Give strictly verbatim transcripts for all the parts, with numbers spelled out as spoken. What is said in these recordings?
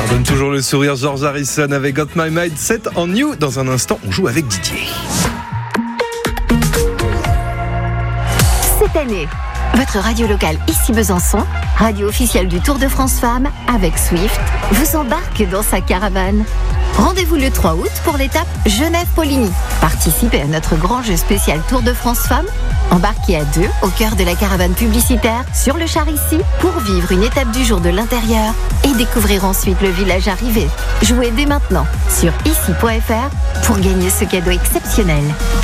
Donne toujours le sourire, George Harrison avec Got My Mind Set on You. Dans un instant, on joue avec Didier. Cette année, votre radio locale ici Besançon, radio officielle du Tour de France Femmes, avec Swift, vous embarque dans sa caravane. Rendez-vous le trois août pour l'étape Genève-Poligny. Participez à notre grand jeu spécial Tour de France Femmes. Embarquez à deux au cœur de la caravane publicitaire sur le char ici pour vivre une étape du jour de l'intérieur et découvrir ensuite le village arrivé. Jouez dès maintenant sur ici point f r pour gagner ce cadeau exceptionnel.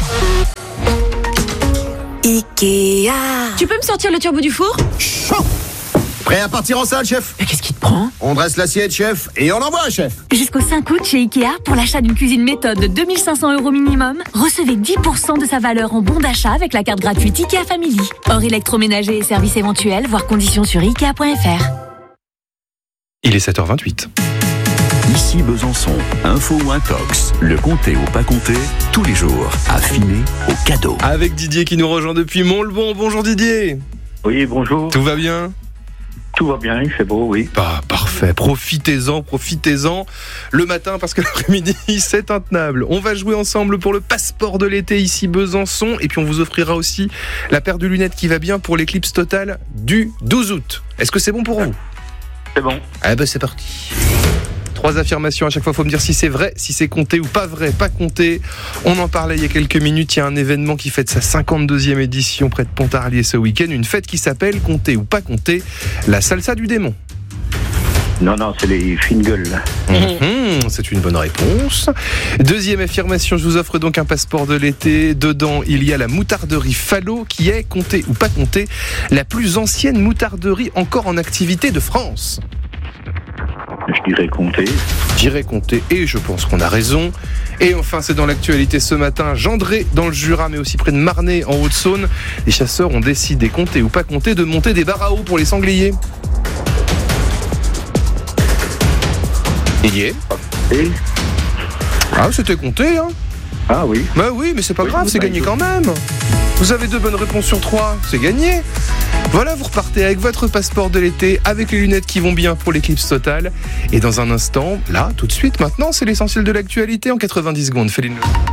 Ikea. Tu peux me sortir le turbo du four ? Chaud. Prêt à partir en salle, chef ? Mais qu'est-ce qui te prend ? On dresse l'assiette, chef, et on envoie, chef. Jusqu'au cinq août chez Ikea, pour l'achat d'une cuisine méthode de deux mille cinq cents euros minimum, recevez dix pour cent de sa valeur en bon d'achat avec la carte gratuite Ikea Family. Hors électroménager et services éventuels, voire conditions sur ikea point f r. Il est sept heures vingt-huit. Ici Besançon, info ou intox, le compter ou pas compter, tous les jours, affiné au cadeau. Avec Didier qui nous rejoint depuis Montleban. Bonjour Didier. Oui, bonjour. Tout va bien ? Tout va bien, il fait beau, oui. Bah, parfait, profitez-en, profitez-en. Le matin, parce que l'après-midi, c'est intenable. On va jouer ensemble pour le passeport de l'été ici Besançon. Et puis on vous offrira aussi la paire de lunettes qui va bien pour l'éclipse totale du douze août. Est-ce que c'est bon pour vous ? C'est bon. Ah bah c'est parti. Trois affirmations à chaque fois, il faut me dire si c'est vrai, si c'est compté ou pas vrai, pas compté. On en parlait il y a quelques minutes, il y a un événement qui fête sa cinquante-deuxième édition près de Pontarlier ce week-end, une fête qui s'appelle, compté ou pas compté, la salsa du démon. Non, non, c'est les fingles. Mmh, c'est une bonne réponse. Deuxième affirmation, je vous offre donc un passeport de l'été. Dedans, il y a la moutarderie Fallot qui est, compté ou pas compté, la plus ancienne moutarderie encore en activité de France. Je dirais compter. Je dirais compter et je pense qu'on a raison. Et enfin, c'est dans l'actualité ce matin, Gendré dans le Jura, mais aussi près de Marnay en Haute-Saône. Les chasseurs ont décidé, compter ou pas compter, de monter des barres à eau pour les sangliers. Il y est. Et Ah, c'était compté, hein. Ah oui. Bah oui, mais c'est pas Oui, grave, c'est bah, gagné je- quand même. Vous avez deux bonnes réponses sur trois, c'est gagné. Voilà, vous repartez avec votre passeport de l'été, avec les lunettes qui vont bien pour l'éclipse totale. Et dans un instant, là, tout de suite, maintenant, c'est l'essentiel de l'actualité en quatre-vingt-dix secondes. Féline.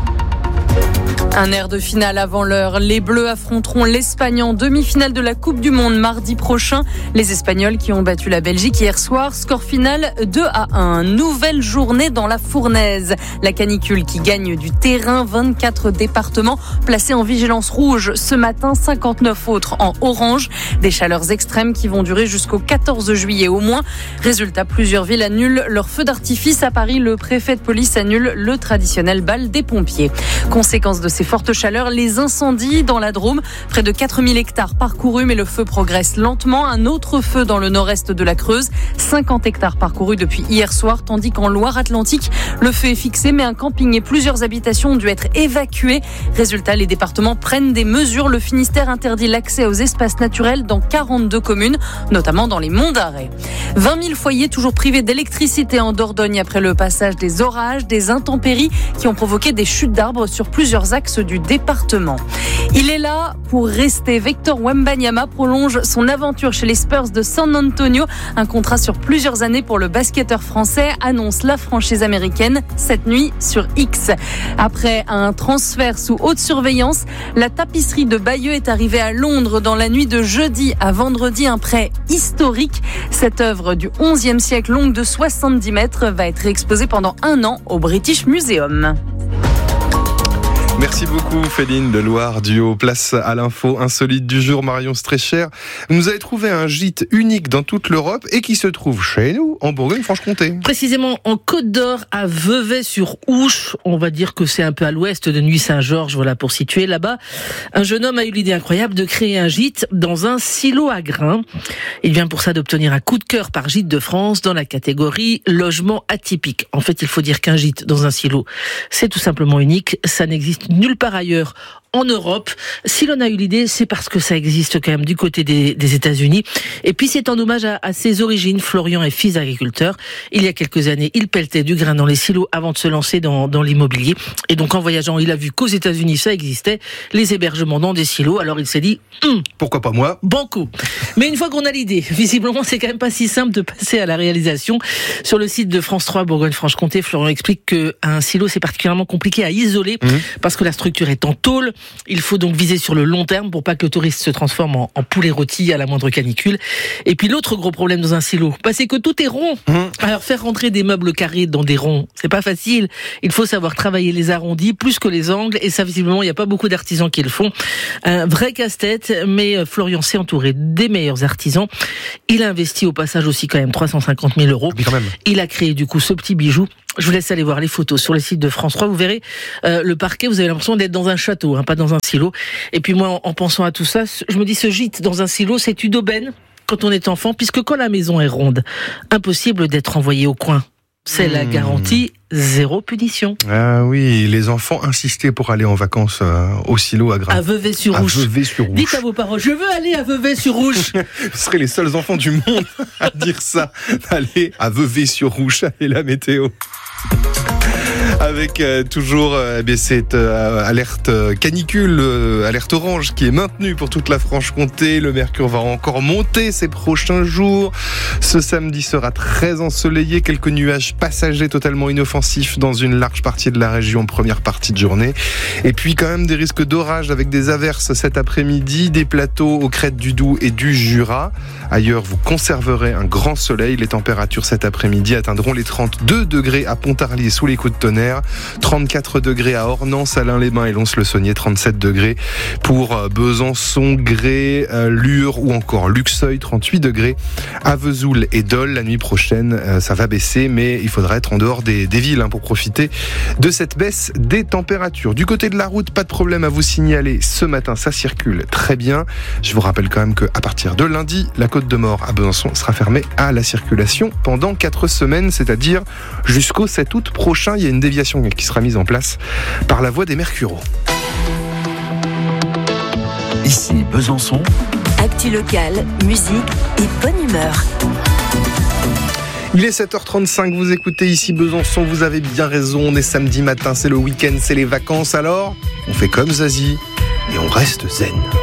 Un air de finale avant l'heure. Les Bleus affronteront l'Espagne en demi-finale de la Coupe du Monde mardi prochain. Les Espagnols qui ont battu la Belgique hier soir. Score final deux à un. Nouvelle journée dans la fournaise. La canicule qui gagne du terrain. vingt-quatre départements placés en vigilance rouge ce matin. cinquante-neuf autres en orange. Des chaleurs extrêmes qui vont durer jusqu'au quatorze juillet au moins. Résultat, plusieurs villes annulent leur feu d'artifice. À Paris, le préfet de police annule le traditionnel bal des pompiers. Conséquence de ces fortes chaleurs, les incendies dans la Drôme. Près de quatre mille hectares parcourus, mais le feu progresse lentement. Un autre feu dans le nord-est de la Creuse. cinquante hectares parcourus depuis hier soir, tandis qu'en Loire-Atlantique, le feu est fixé, mais un camping et plusieurs habitations ont dû être évacués. Résultat, les départements prennent des mesures. Le Finistère interdit l'accès aux espaces naturels dans quarante-deux communes, notamment dans les Monts d'Arrée. vingt mille foyers toujours privés d'électricité en Dordogne après le passage des orages, des intempéries qui ont provoqué des chutes d'arbres sur plusieurs axes du département. Il est là pour rester. Victor Wembanyama prolonge son aventure chez les Spurs de San Antonio. Un contrat sur plusieurs années pour le basketteur français, annonce la franchise américaine cette nuit sur X. Après un transfert sous haute surveillance, la tapisserie de Bayeux est arrivée à Londres dans la nuit de jeudi à vendredi. Un prêt historique. Cette œuvre du onzième siècle, longue de soixante-dix mètres, va être exposée pendant un an au British Museum. Merci beaucoup Féline de Loire Duo. Place à l'info insolite du jour. Marion Strécher, vous nous avez trouvé un gîte unique dans toute l'Europe et qui se trouve chez nous, en Bourgogne-Franche-Comté. Précisément en Côte d'Or, à Vevey-sur-Ouche. On va dire que c'est un peu à l'ouest de Nuit-Saint-Georges, voilà, pour situer là-bas. Un jeune homme a eu l'idée incroyable de créer un gîte dans un silo à grains. Il vient pour ça d'obtenir un coup de cœur par Gîte de France dans la catégorie logement atypique. En fait, il faut dire qu'un gîte dans un silo, c'est tout simplement unique. Ça n'existe nulle part ailleurs en Europe. Si l'on a eu l'idée, c'est parce que ça existe quand même du côté des, des États-Unis. Et puis c'est en hommage à, à ses origines. Florian est fils d'agriculteur. Il y a quelques années, il pelletait du grain dans les silos avant de se lancer dans, dans l'immobilier. Et donc en voyageant, il a vu qu'aux États-Unis, ça existait, les hébergements dans des silos. Alors il s'est dit, hum, pourquoi pas moi ? Banco. Mais une fois qu'on a l'idée, visiblement c'est quand même pas si simple de passer à la réalisation. Sur le site de France trois Bourgogne-Franche-Comté, Florian explique qu'un silo c'est particulièrement compliqué à isoler mmh. parce que la structure est en tôle. Il faut donc viser sur le long terme pour pas que le touriste se transforme en, en poulet rôti à la moindre canicule. Et puis l'autre gros problème dans un silo, bah, c'est que tout est rond. Mmh. Alors faire rentrer des meubles carrés dans des ronds, c'est pas facile. Il faut savoir travailler les arrondis plus que les angles, et ça visiblement il n'y a pas beaucoup d'artisans qui le font. Un vrai casse-tête, mais Florian s'est entouré des meilleurs artisans. Il a investi au passage aussi quand même trois cent cinquante mille euros. Oui, quand même. Il a créé du coup ce petit bijou. Je vous laisse aller voir les photos sur le site de France trois. Vous verrez euh, le parquet, vous avez l'impression d'être dans un château, hein, pas dans un silo. Et puis moi, en, en pensant à tout ça, je me dis ce gîte dans un silo, c'est une aubaine quand on est enfant, puisque quand la maison est ronde, impossible d'être envoyé au coin. C'est mmh. la garantie, zéro punition. Ah oui, les enfants insistaient pour aller en vacances euh, au silo à Grain. À Vevey-sur-Ouche. À Vevey-sur-Ouche. Dites à vos parents, je veux aller à Vevey-sur-Ouche. Vous serez les seuls enfants du monde à dire ça. Allez à Vevey-sur-Ouche, allez la météo. Avec euh, toujours euh, cette euh, alerte euh, canicule, euh, alerte orange qui est maintenue pour toute la Franche-Comté. Le mercure va encore monter ces prochains jours. Ce samedi sera très ensoleillé, quelques nuages passagers totalement inoffensifs dans une large partie de la région, première partie de journée. Et puis quand même des risques d'orage avec des averses cet après-midi, des plateaux aux crêtes du Doubs et du Jura. Ailleurs, vous conserverez un grand soleil. Les températures cet après-midi atteindront les trente-deux degrés à Pontarlier sous les coups de tonnerre, trente-quatre degrés à Ornans, Salins-les-Bains et Lons-le-Saunier, trente-sept degrés pour Besançon, Gré, Lure ou encore Luxeuil, trente-huit degrés à Vesoul et Dole. La nuit prochaine, ça va baisser, mais il faudra être en dehors des, des villes hein, pour profiter de cette baisse des températures. Du côté de la route, pas de problème à vous signaler. Ce matin, ça circule très bien. Je vous rappelle quand même qu'à partir de lundi, la Côte de Mort à Besançon sera fermée à la circulation pendant quatre semaines, c'est-à-dire jusqu'au sept août prochain. Il y a une déviation qui sera mise en place par la voie des Mercureaux. Ici Besançon. Actu locale, musique et bonne humeur. Il est sept heures trente-cinq, vous écoutez ici Besançon, vous avez bien raison, on est samedi matin, c'est le week-end, c'est les vacances, alors on fait comme Zazie et on reste zen.